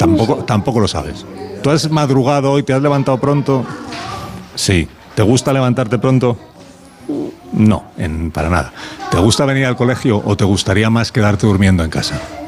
Tampoco lo sabes. ¿Tú has madrugado hoy? ¿Te has levantado pronto? Sí. ¿Te gusta levantarte pronto? No, para nada. ¿Te gusta venir al colegio o te gustaría más quedarte durmiendo en casa?